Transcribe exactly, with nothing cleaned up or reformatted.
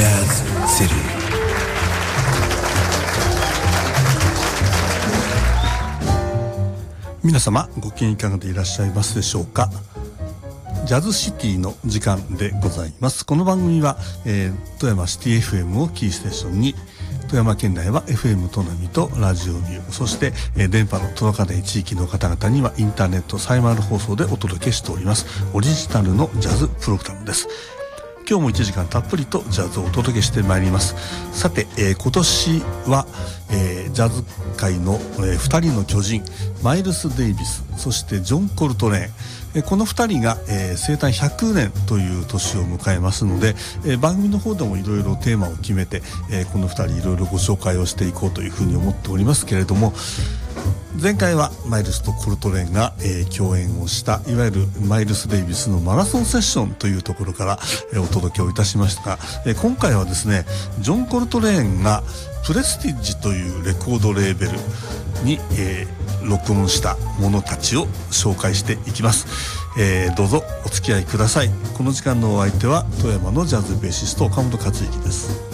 Jazz City。 皆様ご機嫌いかがでいらっしゃいますでしょうか。ジャズシティの時間でございます。この番組は、えー、富山シティ エフエム をキーステーションに、富山県内は エフエム トナミとラジオミュー、そして、えー、電波の届かない地域の方々にはインターネットサイマル放送でお届けしておりますオリジナルのジャズプログラムです。今日もいちじかんたっぷりとジャズをお届けしてまいります。さて、えー、今年は、えー、ジャズ界の、えー、ふたりの巨人、マイルス・デイビス、そしてジョン・コルトレーン、えー、このふたりが、えー、生誕ひゃくねんという年を迎えますので、えー、番組の方でもいろいろテーマを決めて、えー、このふたりいろいろご紹介をしていこうというふうに思っておりますけれども、前回はマイルスとコルトレーンが、えー、共演をしたいわゆるマイルス・デイビスのマラソンセッションというところから、えー、お届けをいたしましたが、えー、今回はですねジョン・コルトレーンがプレスティッジというレコードレーベルに、えー、録音したものたちを紹介していきます。えー、どうぞお付き合いください。この時間のお相手は富山のジャズベーシスト岡本克之です。